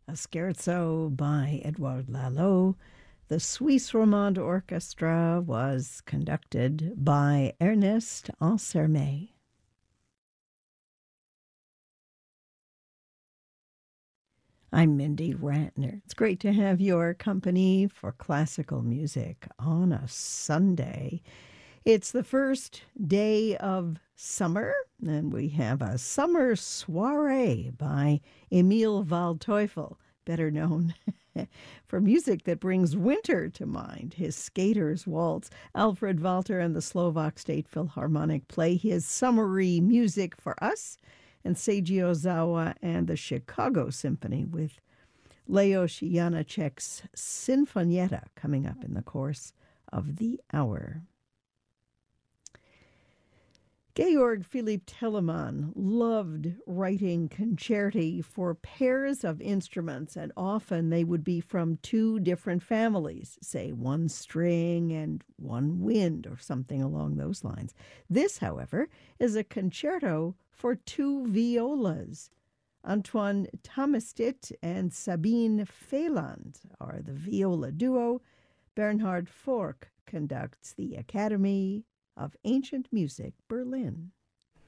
A scherzo by Edouard Lalo. The Suisse Romande Orchestra was conducted by Ernest Ansermet. I'm Mindy Ratner. It's great to have your company for classical music on a Sunday. It's the first day of summer, and we have a summer soiree by Emil Waldteufel, better known for music that brings winter to mind. His Skater's Waltz. Alfred Walter and the Slovak State Philharmonic play his summery music for us, and Seiji Ozawa and the Chicago Symphony with Leos Janáček's Sinfonietta coming up in the course of the hour. Georg Philipp Telemann loved writing concerti for pairs of instruments, and often they would be from two different families, say one string and one wind or something along those lines. This, however, is a concerto for two violas. Antoine Tamestit and Sabine Feyland are the viola duo. Bernhard Fork conducts the Academy of Ancient Music, Berlin.